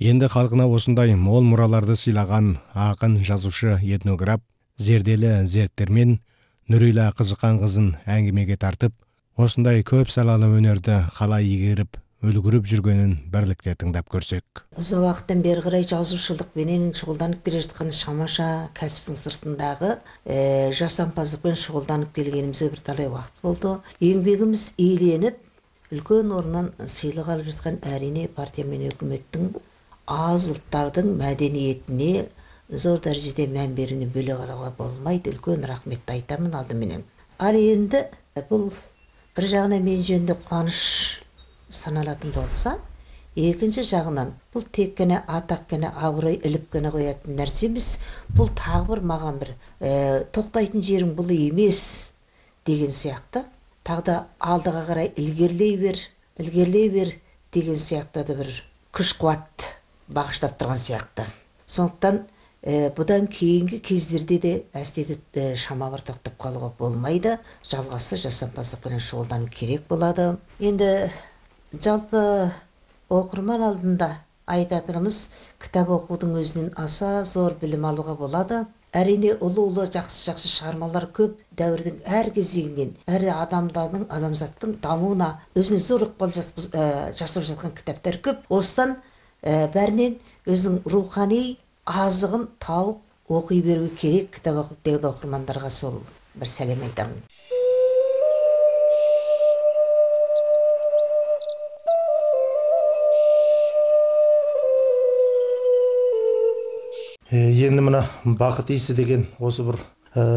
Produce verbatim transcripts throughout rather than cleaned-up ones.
Енді халқына осындай мол мұраларды сыйлаған ақын, жазушы, этнограф зерделі зерттермен Нүрила Қызыққан қызын әңгімеге тартып, осындай көп салалы өнерді қалай игеріп, үлгіріп жүргенін бірлікте тыңдап көрсек. Ұзақ уақыттан бері қарай жазушылық менен шұғылданып келе жатқан шамаша кәсіптің сыртындағы ә, жасампаздықпен шұғылданып келгенімізге бір талай уақыт болды. Еңбегіміз еленіп, үлкен орнынан сыйлық алып жатқан әрине партия мен үкіметтің аз ұлттардың мәдениетіне зор дәрежеде мән беруіне бөле қарауға болмайды. Үлкен рахметті айтамын алдыменен. Ал енді бұл бір жағынан мен жөнінде қуаныш саналатын болса, екінші жағынан бұл тек қана атақ қана абырой іліп қана қоятын нәрсе емес. Бұл тағы бір маған бір ә, тоқтайтын жерің бұл емес деген сияқты. Тағы да алдыға қарай ілгерлей бер, ілгерлей бер деген сияқты да бір күш қуат бағыштап тұрған сияқты. Сондықтан ә, бұдан кейінгі кездерде де әстеті ә, шама бір тоқтап қалуға болмайды. Жалғасы жасампаздықпен шұғылданып керек болады. Енді жалпы оқырман алдында айтатынымыз, кітап оқудың өзінен аса зор білім алуға болады. Әрине ұлы-ұлы жақсы-жақсы шығармалар көп, дәуірдің әр кезеңінен, әр адамдардың, адамзаттың дамуына өзіне зор ықпал жасап жатқан кітаптар көп. Осыдан ә, бәрінен өзінің рухани азығын тауып оқи беру керек. Кітап оқып деген оқырмандарға сол бір сәлем айтамын. Енді мына бақыт иісі деген осы бір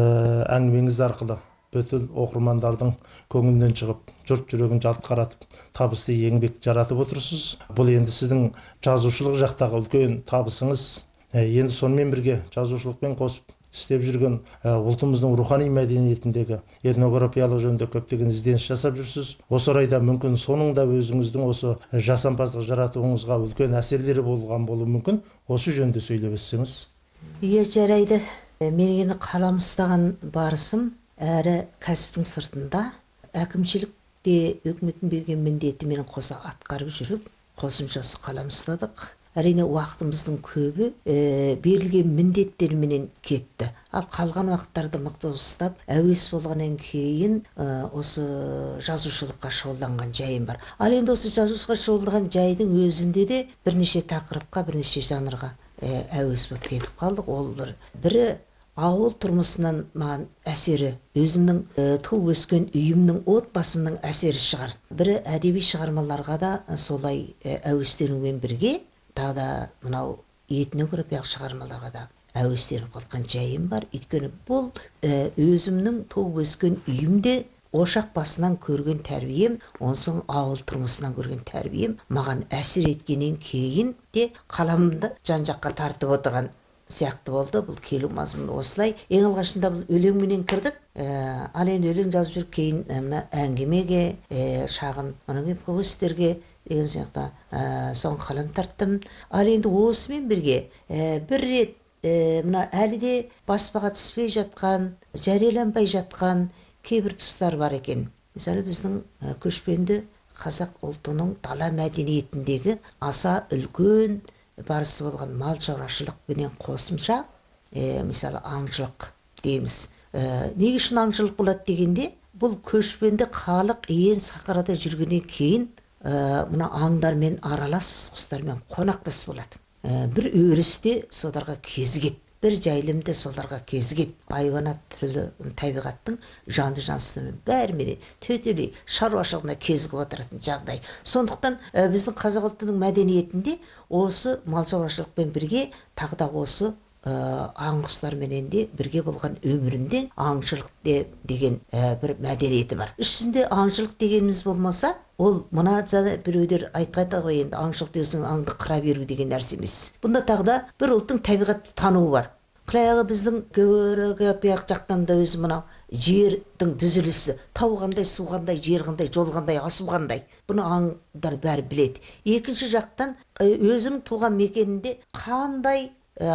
ә, әңгімеңіз арқылы бүткіл оқырмандардың көңілінен шығып, жұрт жүрегін жалт қаратып, табысты еңбек жаратып отырсыз. Бұл енді сіздің жазушылық жақтағы үлкен табысыңыз. Ә, енді сонымен бірге жазушылықпен қосып істеп жүрген ә, ұлтымыздың рухани мәдениетіндегі этнографиялық жөнінде көптеген ізденіс жасап жүрсіз. Осы орайда мүмкін соның да өзіңіздің осы жасампаздық жаратуыңызға үлкен әсерлері болған болуы мүмкін. Осы жөнінде сөйлеп өтсеңіз. Иә, жарайды. Мен енді қалам ұстаған барысым әрі кәсіптің сыртында әкімшілікте үкіметтің берген міндеті менен қоса атқарып жүріп, қосымшасы қалам ұстадық. Әрине уақытымыздың көбі ә, берілген міндеттерменен кетті. Ал қалған уақыттарды мықты ұстап, әуес болғаннан кейін ә, осы жазушылыққа шұғылданған жайым бар. Ал енді осы жазушылыққа шұғылданған жайдың өзінде де бірнеше тақырыпқа, бірнеше жанрға ә, әуес болып кетіп қалдық. Ол бір бірі ауыл тұрмысынан маған әсері, өзімнің ә, туып өскен үйімнің, отбасымның әсері шығар. Бірі әдеби шығармаларға да солай ә, әуестенумен бірге, тағы да мынау этнографиялық шығармаларға да әуестеніп қалған жайым бар. Өйткені бұл ә, өзімнің туып өскен үйімде ошақ басынан көрген тәрбием, онсын ауыл тұрмысынан көрген тәрбием маған әсер еткеннен кейін де қаламымды жан-жаққа тартып отырған сияқты болды. Бұл келу мазмұны осылай. Ең алғашында бұл өлеңменен кірдік. Ә, ал енді өлең жазып жүріп кейін мына әңгімеге, ә, шағын мұның повестерге деген сияқты ә, соң қалам тарттым. Ал енді осымен бірге ә, бір рет ә, мына әлі де баспаға түспей жатқан, жарияланбай жатқан кейбір тұстар бар екен. Мысалы біздің ә, көшпенді қазақ ұлтының дала мәдениетіндегі аса үлкен барысы болған мал шаруашылықпенен қосымша ә, мысалы аңшылық дейміз. Ә, неге үшін аңшылық болады дегенде, бұл көшпенді халық ең сахарада жүргеннен кейін ә, мына аңдармен аралас, құстармен қонақтас болады. Ә, бір өрісте соларға кезігет, бір жайлымды соларға кезігет. Айуанат түрлі табиғаттың жанды жансының бәріменен төтелей шаруашылығына кезігіп отыратын жағдай. Сондықтан ә, біздің қазақ ұлтының мәдениетінде осы мал шаруашылықпен бірге тағы да осы аң құстарменен де бірге болған өмірінде аңшылық де, деген ә, бір мәдениеті бар. Ішінде аңшылық дегеніміз болмаса, ол мына біреулер айтқанда ғой, енді аңшылық деген аңды қыра беру деген нәрсе емес. Бұнда тағы да бір ұлттың табиғатты тануы бар. Қылаяғы біздің географиялық жақтан да өзі мынау жердің түзілісі, тау қандай, су қандай, жер қандай, жол қандай, асу қандай. Бұны аңдар бәрі біледі. Екінші жақтан өзінің туған мекенінде қандай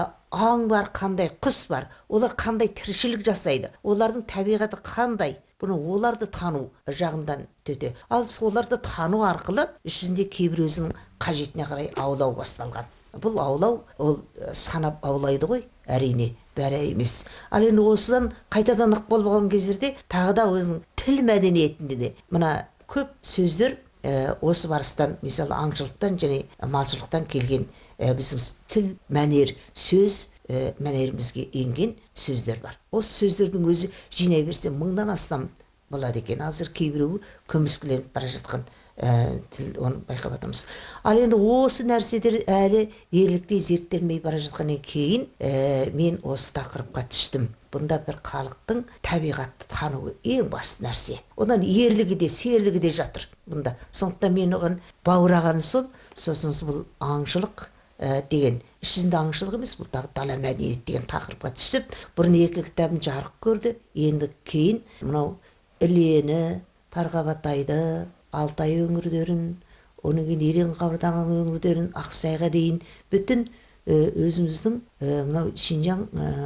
аң бар, қандай құс бар, олар қандай тіршілік жасайды, олардың табиғаты қандай, бұны оларды тану жағынан төте. Ал оларды тану арқылы ішінде кейбір өзінің қажетіне қарай аулау басталған. бұл аулау ол санап аулайды ғой, әрине бәрі емес. Ал енді осыдан қайтадан ықпал болған кездерде тағы да өзінің тіл мәдениетінде де мына көп сөздер осы барыстан, мысалы аңшылықтан және малшылықтан келген біздің тіл мәнер, сөз мәнерімізге енген сөздер бар. Осы сөздердің өзі жинай берсе мыңнан астам болады екен. Азыр кейбіреуі көмескіленіп бара жатқан тіл, оны байқап жатырмыз. Ал енді осы нәрселер әлі ерлікте зерттелмей бара жатқаннан кейін мен осы тақырыпқа түстім. Бұнда бір халықтың табиғатты тануы ең басты нәрсе. Одан ерлігі де, серлігі де жатыр бұнда. Сондықтан мен оған баураған сол, сосын бұл аңшылық деген, іс жүзінде аңшылық емес, бұл тағы дала мәдениеті деген тақырыпқа түсіп, бұрын екі кітабым жарық көрді. Енді кейін мынау Ілені, Тарқабатайды, Алтай өңірлерін, оның кейін Ерен Қабырдан өңірлерін, Ақсайға дейін бүтін өзіміздің мынау Шинжаң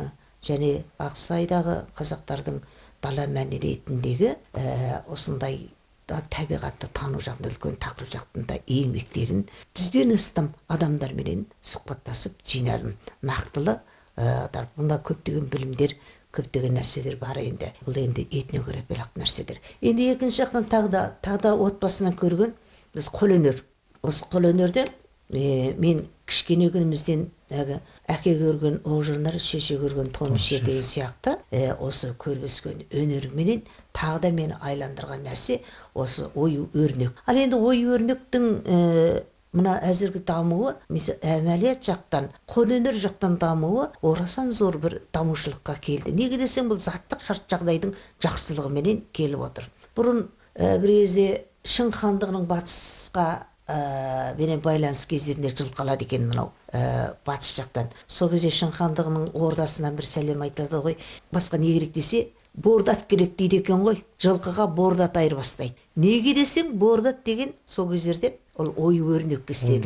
және Ақсайдағы қазақтардың дала мәдениетіндегі осындай табиғатты тану жағында үлкен тақырып жағында еңбектерін жүзден астам адамдарменен сұхбаттасып жинадым. Нақтылы бұнда көптеген білімдер, көптеген нәрселер бар енді. Бұл енді этнографиялық нәрселер. Енді екінші жақтан тағы да тағы да отбасынан көрген біз қолөнер. Осы қолөнерде мен кішкене күнімізден әке көрген оғжандар, шеше көрген тоншы деген сияқты осы көргескен өнерменен тағы да мені айландырған нәрсе осы ою өрнек. Ал енді ою өрнектің мына әзіргі дамуы, әмәлият жақтан, қолөнер жақтан дамуы орасан зор бір дамушылыққа келді. Неге десең, бұл заттық шарт жағдайдың жақсылығыменен келіп отыр. Бұрын бір кезде Шың хандығының батысқа менен байланыс кездерінде жылқалады екен мынау батыс жақтан. Сол кезде Шың хандығының ордасынан бір сәлем айтады ғой. Басқа не керек десе, бордат керек дейді екен ғой. Жылқыға бордат айырбастайды. Неге десең, бордат деген сол кездерде ол ою өрнекке істеді.